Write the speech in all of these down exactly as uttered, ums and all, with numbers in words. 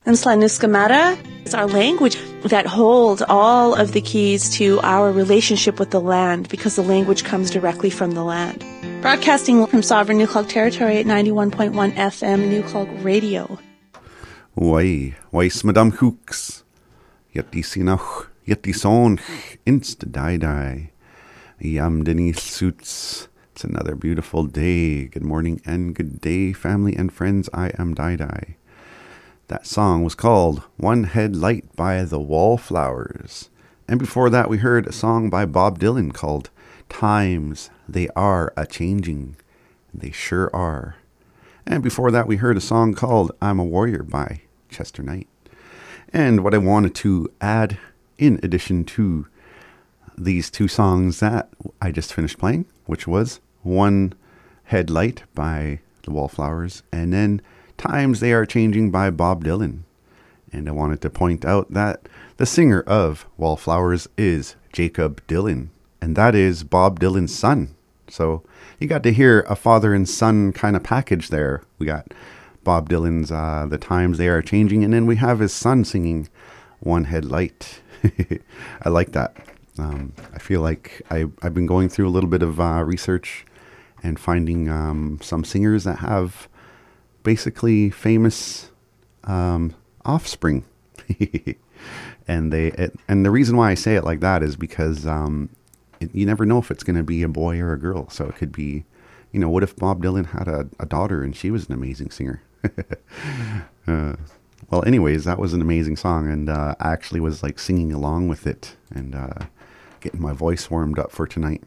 And Slaniskamata is our language that holds all of the keys to our relationship with the land, because the language comes directly from the land. Broadcasting from Sovereign Nuklalk Territory at ninety-one point one F M Nuklalk Radio. Wai, wais Madame Hooks. Yeti sinach, yeti sonch, insta die die. Yam Denise suits. It's another beautiful day. Good morning and good day, family and friends. I am Dai Dai. That song was called One Head Light by the Wallflowers. And before that, we heard a song by Bob Dylan called Times They Are A-Changing. They sure are. And before that, we heard a song called I'm a Warrior by Chester Knight. And what I wanted to add, in addition to these two songs that I just finished playing, which was One Head Light by the Wallflowers, and then Times They Are Changing by Bob Dylan. And I wanted to point out that the singer of Wallflowers is Jacob Dylan, and that is Bob Dylan's son. So you got to hear a father and son kind of package there. We got Bob Dylan's uh, The Times They Are Changing, and then we have his son singing One Head Light. I like that. Um, I feel like I, I've been going through a little bit of uh, research and finding um, some singers that have basically famous um, offspring. and they it, and the reason why I say it like that is because um, it, you never know if it's going to be a boy or a girl. So it could be, you know, what if Bob Dylan had a, a daughter and she was an amazing singer? uh, well, anyways, that was an amazing song, and uh, I actually was like singing along with it and uh, getting my voice warmed up for tonight.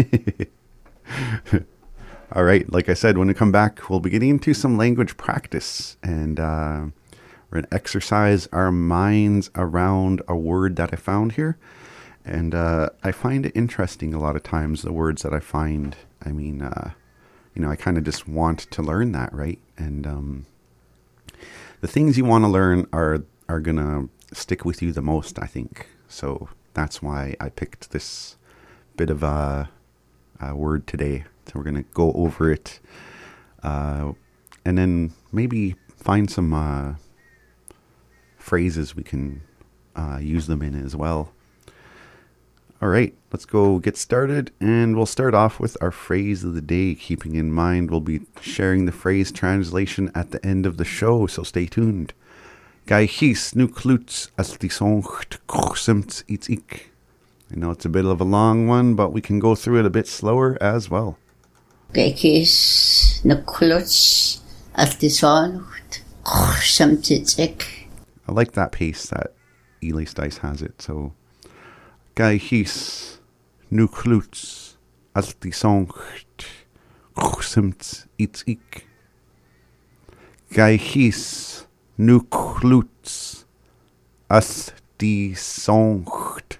All right, like I said, when we come back, we'll be getting into some language practice, and uh, we're going to exercise our minds around a word that I found here. And uh, I find it interesting a lot of times, the words that I find. I mean, uh, you know, I kind of just want to learn that, right? And um, the things you want to learn are, are going to stick with you the most, I think. So that's why I picked this bit of a, a word today. So we're going to go over it uh, and then maybe find some uh, phrases we can uh, use them in as well. All right, let's go get started. And we'll start off with our phrase of the day. Keeping in mind, we'll be sharing the phrase translation at the end of the show, so stay tuned. Gai his nu kluts as die songt krosemt iets ik. I know it's a bit of a long one, but we can go through it a bit slower as well. Gekis na kluts as die songt krosemt iets ik. I like that pace that Elise Dice has it. So, Gai his nu kluts as die songt krosemt iets ik. Gai his nu kluts as die songt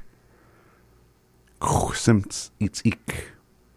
krosemt iets ik.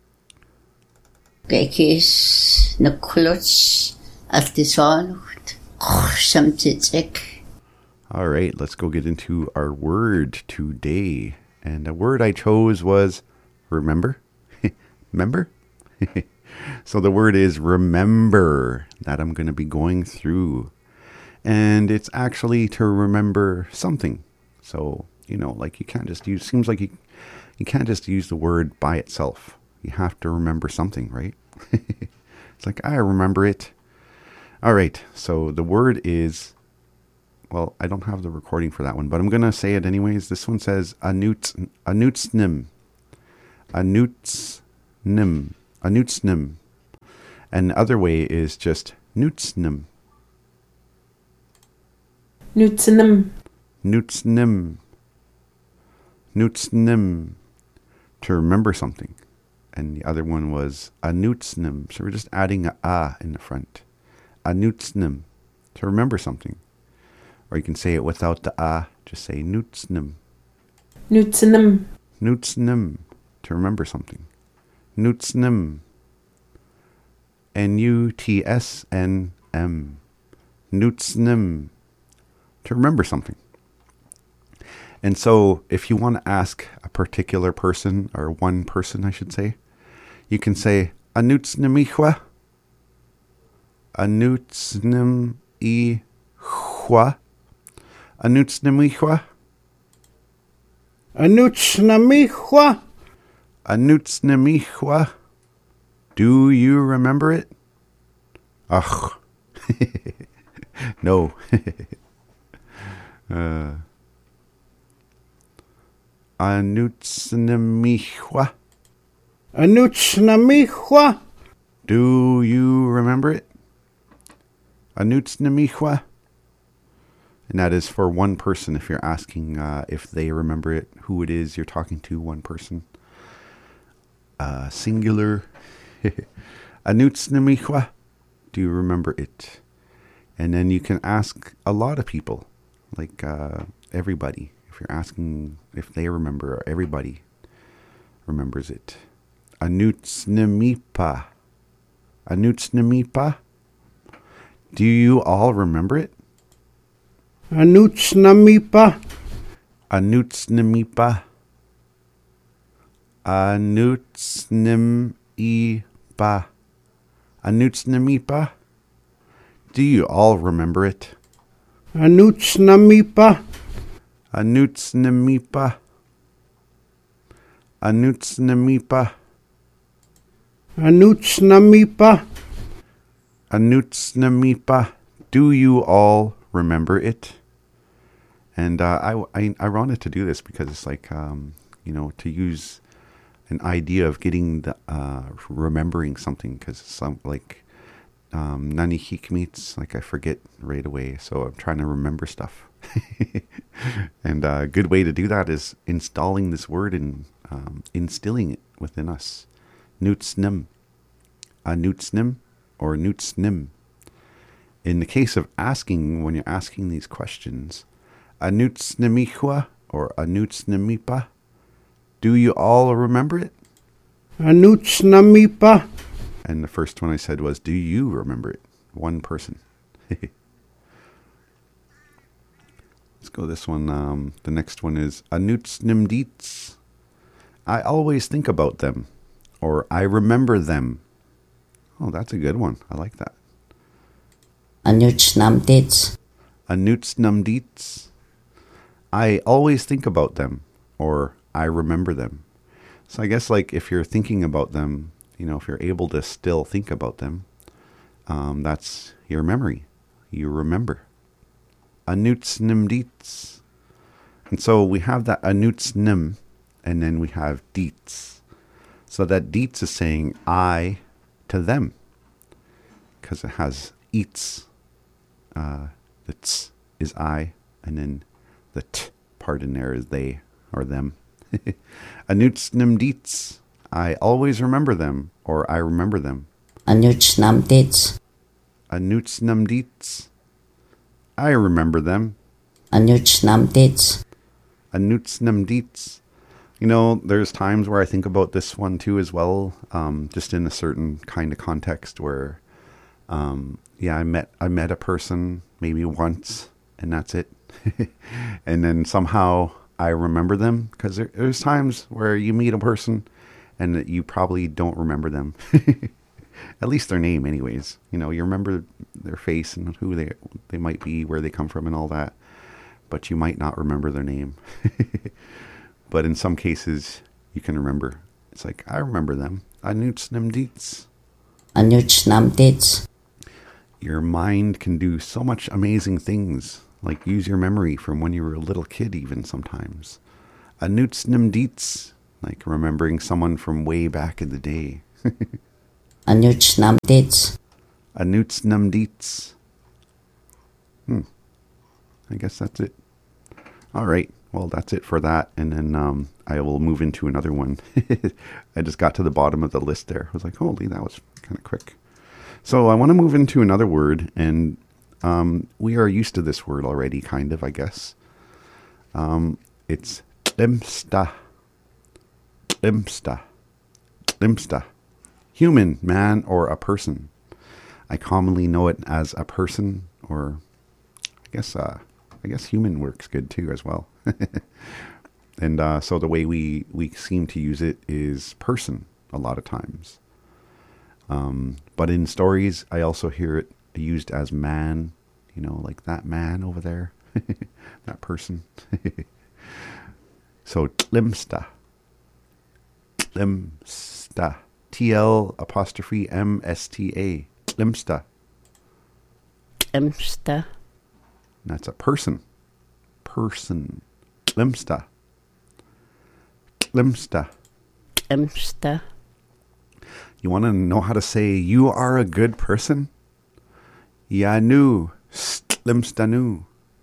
Gekis na kluts as die songt krosemt iets ik. All right, let's go get into our word today. And the word I chose was remember. Remember? So the word is remember, that I'm going to be going through. And it's actually to remember something. So, you know, like you can't just use, seems like you, you can't just use the word by itself. You have to remember something, right? It's like, I remember it. All right, so the word is, well, I don't have the recording for that one, but I'm going to say it anyways. This one says anuts, anutsnim, anutsnim, anutsnim. And the other way is just nutsnim. Nutsnim. Nutsnim. Nutsnim. To remember something. And the other one was anutsnim. So we're just adding a a in the front. Anutsnim. To remember something. Or you can say it without the a. Just say nutsnim. Nutsnim. Nutsnim. To remember something. Nutsnim. N U T S N M. Nutsnim. To remember something. And so if you want to ask a particular person, or one person I should say, you can say anutsnimichwa. Anutsnim-i-chwa. Anutsnamichwa. Anutsnamichwa. Anutsnamichwa. Do you remember it? Ach. No. uh, Anutsnamichwa. Anutsnamichwa. Do you remember it? Anutsnamichwa. And that is for one person if you're asking uh, if they remember it, who it is you're talking to, one person. Uh, singular. Anutsnamichwa. Do you remember it? And then you can ask a lot of people, like uh, everybody. If you're asking if they remember, or everybody remembers it. Anutsnamipa. Anutsnamipa. Do you all remember it? Anutsnamipa. Anutsnamipa. Anutsnamipa. Anutsnamipa. Do you all remember it? Anutsnamipa. Anutsnamipa. Anutsnamipa. Anutsnamipa. Anutsnamipa. Do you all remember it? And uh, I, I, I wanted to do this because it's like, um, you know, to use an idea of getting the, uh, remembering something, because some like, um, nani hikmits, like I forget right away. So I'm trying to remember stuff. And a good way to do that is installing this word and um, instilling it within us. Nutsnim. A nutsnim or nutsnim. In the case of asking, when you're asking these questions, anutsnamichwa or anutsnamipa, do you all remember it? Anutsnamipa. And the first one I said was, do you remember it? One person. Let's go this one. Um, the next one is anutsnimdits. I always think about them, or I remember them. Oh, that's a good one. I like that. Anutsnamdits. Anutsnamdits. I always think about them, or I remember them. So I guess like if you're thinking about them, you know, if you're able to still think about them, um, that's your memory. You remember. Anutsnimdits. And so we have that anutsnim, and then we have diets. So that diets is saying I to them, because it has eats. Uh, the ts is I, and then the t part in there is they or them. Anutsnimdits. I always remember them, or I remember them. Anutsnamdits. Anutsnamdits. I remember them. Anutsnamdits. Anutsnamdits. You know, there's times where I think about this one too as well, um, just in a certain kind of context where, um, yeah, I met I met a person maybe once, and that's it. And then somehow I remember them, because there, there's times where you meet a person and you probably don't remember them. At least their name anyways. You know, you remember their face and who they they might be, where they come from and all that. But you might not remember their name. But in some cases, you can remember. It's like, I remember them. Anutsnamdits. Anutsnamdits. Your mind can do so much amazing things. Like use your memory from when you were a little kid even sometimes. Anutsnamdits. Like remembering someone from way back in the day. Anutsnamdits. Anutsnamdits. Hmm. I guess that's it. All right. Well, that's it for that. And then um, I will move into another one. I just got to the bottom of the list there. I was like, holy, that was kind of quick. So I want to move into another word. And um, we are used to this word already, kind of, I guess. Um, it's tlimsta. Tlimsta. Tlimsta. Human, man, or a person. I commonly know it as a person, or I guess uh, I guess human works good too as well. And uh, so the way we, we seem to use it is person a lot of times. Um, but in stories, I also hear it used as man, you know, like that man over there. that person. So tlimsta. Tlimsta. T L apostrophe M S T A. Tlimsta. Tlimsta. That's a person. Person. Tlimsta. Tlimsta. Tlimsta. You want to know how to say you are a good person? Yanu. Tlimstanu.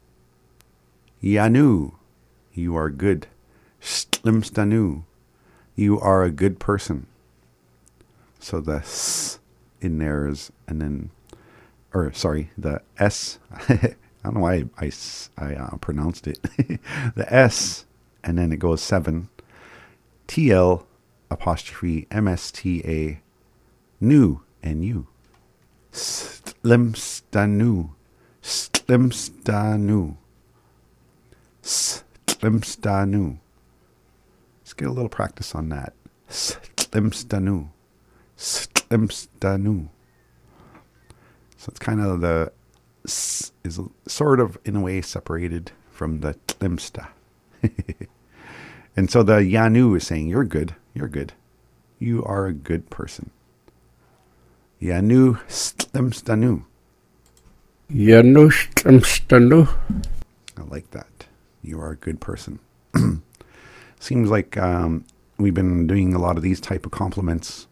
Yanu. You are good. Tlimstanu. You are a good person. So the S in there is, and then, or sorry, the S. I don't know why I, I, I uh, pronounced it. The S, and then it goes seven. T L apostrophe M S T A. Nu and you. Tlimstanu. Tlimstanu. Tlimstanu. Let's get a little practice on that. Tlimstanu. Tlimstanu. So it's kind of the S is sort of in a way separated from the tlimsta. And so the Yanu is saying, you're good. You're good. You are a good person. Yanu tlimstanu. Yanu tlimstanu. I like that. You are a good person. Seems like um, we've been doing a lot of these type of compliments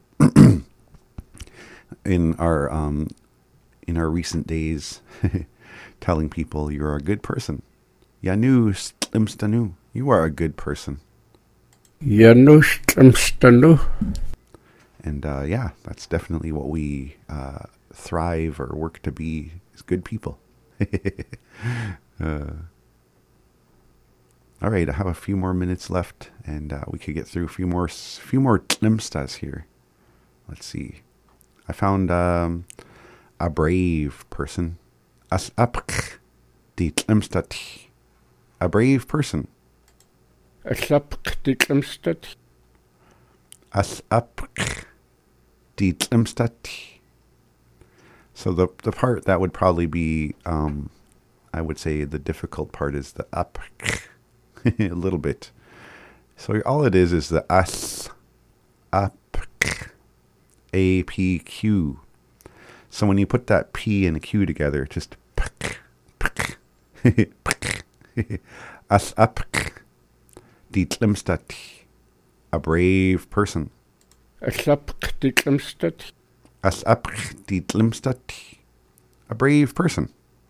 in our um, in our recent days, telling people you're a good person. Yanu tlimstanu. You are a good person. Yanu tlimstanu. And uh, yeah, that's definitely what we uh, thrive or work to be, is good people. uh, all right, I have a few more minutes left, and uh, we could get through a few more, few more tlimstas here. Let's see. I found um, a brave person. As apk di tlimstat. A brave person. Asapk di tlimstat. As apk di tlimstat. So the the part that would probably be, um, I would say the difficult part is the up a little bit. So all it is is the as, up, a, p, q. So when you put that p and a q together, just as up di tlimstat. A brave person. Asapk di tlimstat. As up di tlimstat. A brave person.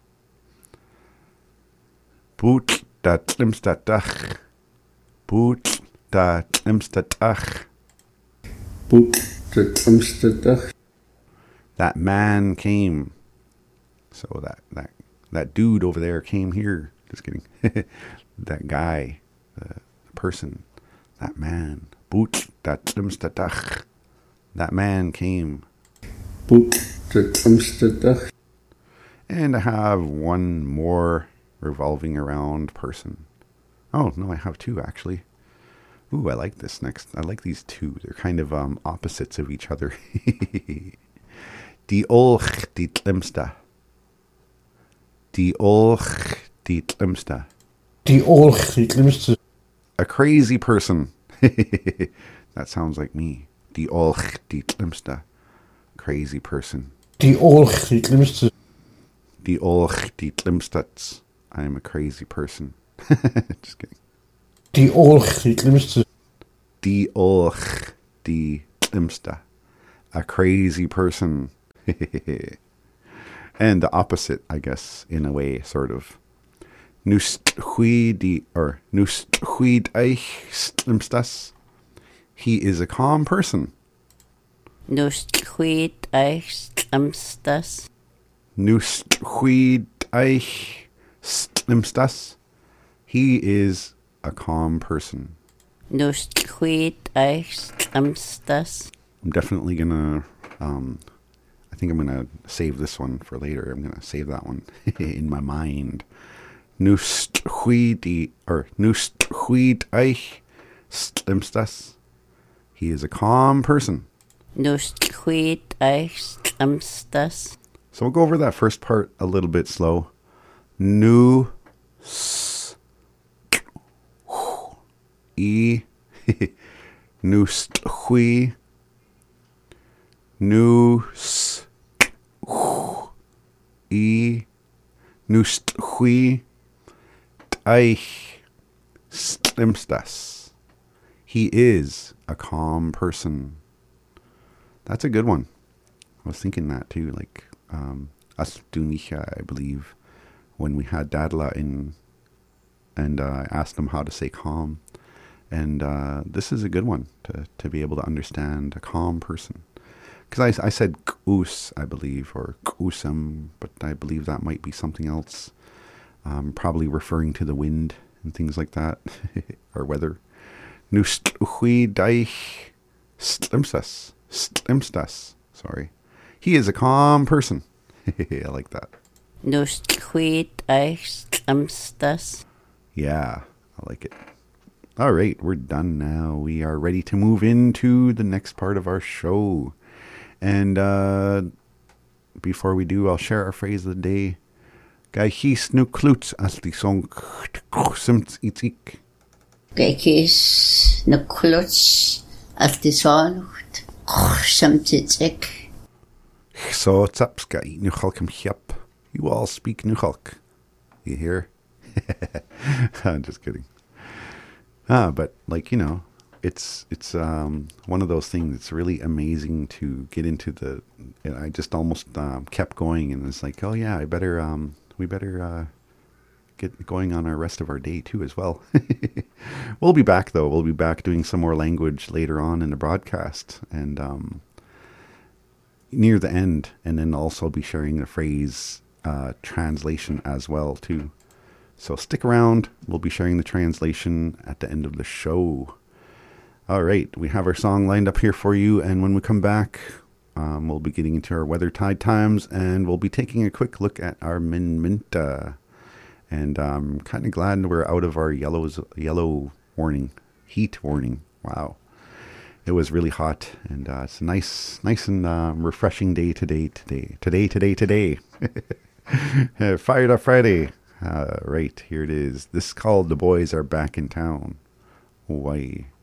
Boot da tlimstatach. Boot da tlimstatach. Boot di tlimstatach. That man came. So that, that, that dude over there came here. Just kidding. That guy, the person, that man. Boot da tlimstatach. That man came. Boot di tlimstatach. And I have one more revolving around person. Oh, no, I have two, actually. Ooh, I like this next. I like these two. They're kind of um, opposites of each other. Die olch die tlimsta. Die olch die tlimsta. Die olch die tlimsta. A crazy person. That sounds like me. Die olch die tlimsta. Crazy person. Die olch die tlimsta. Die olch die tlimstats. I am a crazy person. Just kidding. Die olch die tlimsta. Die olch die tlimsta. A crazy person. And the opposite, I guess, in a way, sort of. Nust hui di, or nust hui eich tlimstas. He is a calm person. Nust hui eich tlimstas. Nust hui eich tlimstas. He is a calm person. Nust hui eich tlimstas. I'm definitely gonna, um, I think I'm gonna save this one for later. I'm gonna save that one in my mind. Nust hui di, or nust hui eich tlimstas. He is a calm person. Nust hui eich tlimstas. So we'll go over that first part a little bit slow. Nu S. E. Nust hui. Nus. E. Nust hui. Eich. Slimstas. He is a calm person. That's a good one. I was thinking that too, like um Astunicha, I believe, when we had Dadla in, and uh, I asked him how to say calm. And uh, this is a good one to, to be able to understand a calm person. Because I, I said k'us, I believe, or k'usam, but I believe that might be something else. Um, probably referring to the wind and things like that, or weather. Nust hui daich slimstas. Slimstas. Sorry. He is a calm person. I like that. Nust hui daich slimstas. Yeah, I like it. All right, we're done now. We are ready to move into the next part of our show. And uh, before we do, I'll share our phrase of the day. Gaihis nu kluts as die song simt itik. Gaihis nu kluts as die song simt itik. So tsapska nu chalkum hjap. You all speak nu chalk. You hear? I'm just kidding. Ah, but like, you know, it's it's um, one of those things that's really amazing to get into the. And I just almost um, kept going, and it's like, oh yeah, I better um, we better uh, get going on our rest of our day too as well. We'll be back though. We'll be back doing some more language later on in the broadcast, and um, near the end, and then also be sharing the phrase uh, translation as well too. So stick around. We'll be sharing the translation at the end of the show. All right. We have our song lined up here for you. And when we come back, um, we'll be getting into our weather tide times. And we'll be taking a quick look at our Min Minta. And I'm kind of glad we're out of our yellows, yellow warning, heat warning. Wow. It was really hot. And uh, it's a nice, nice and uh, refreshing day today, today, today, today, today. Fired Up Friday. Uh, right, here it is. This is called The Boys Are Back in Town. Hawaii.